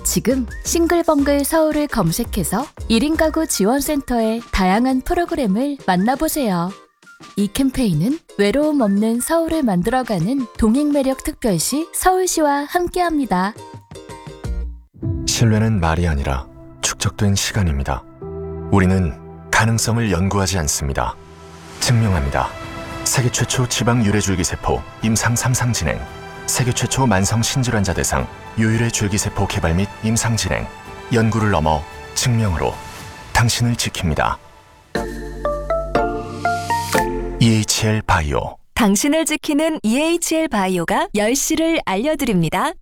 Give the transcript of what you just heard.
지금 싱글벙글 서울을 검색해서 1인 가구 지원센터의 다양한 프로그램을 만나보세요. 이 캠페인은 외로움 없는 서울을 만들어가는 동행매력 특별시 서울시와 함께합니다. 신뢰는 말이 아니라 축적된 시간입니다. 우리는 가능성을 연구하지 않습니다. 증명합니다. 세계 최초 지방 유래줄기세포 임상 3상 진행, 세계 최초 만성 신질환자 대상 유일의 줄기세포 개발 및 임상 진행, 연구를 넘어 증명으로 당신을 지킵니다. EHL 바이오. 당신을 지키는 EHL 바이오가 10시를 알려드립니다.